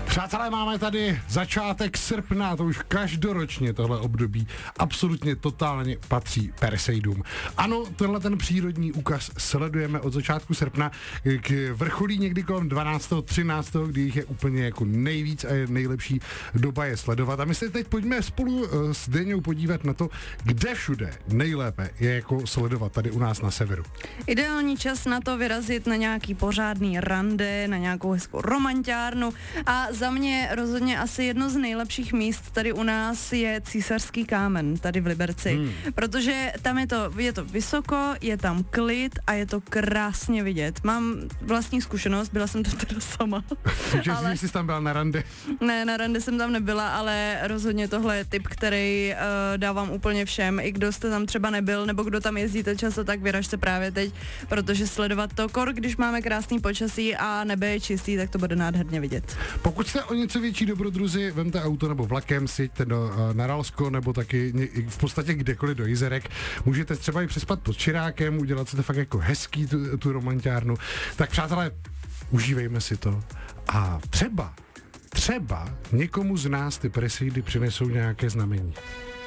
Přátelé, máme tady začátek srpna, to už každoročně tohle období absolutně totálně patří Perseidům. Ano, tenhle ten přírodní úkaz sledujeme od začátku srpna k vrcholí někdy kolem 12. 13. kdy jich je úplně jako nejvíc a je nejlepší doba je sledovat. A my se teď pojďme spolu s Deňou podívat na to, kde všude nejlépe je jako sledovat tady u nás na severu. Ideální čas na to vyrazit na nějaký pořádný rande, na nějakou hezkou romanťárnu a za mě rozhodně asi jedno z nejlepších míst tady u nás je Císařský kámen, tady v Liberci, protože tam je to vysoko, je tam klid a je to krásně vidět. Mám vlastní zkušenost, byla jsem to teda sama. Ale jsi tam byla na rande? Ne, na rande jsem tam nebyla, ale rozhodně tohle je tip, který dávám úplně všem, i kdo jste tam třeba nebyl, nebo kdo tam jezdíte často, tak vyražte právě teď, protože sledovat to když máme krásný počasí a nebe je čistý, tak to bude nádherně vidět. Pokud jste o něco větší dobrodruzi, vemte auto nebo vlakem, sjeďte na Ralsko nebo taky v podstatě kdekoliv do Jizerek. Můžete třeba i přespat pod Čirákem, udělat si to fakt jako hezký tu romanťárnu. Tak přátelé, užívejme si to a třeba někomu z nás ty Perseidy přinesou nějaké znamení.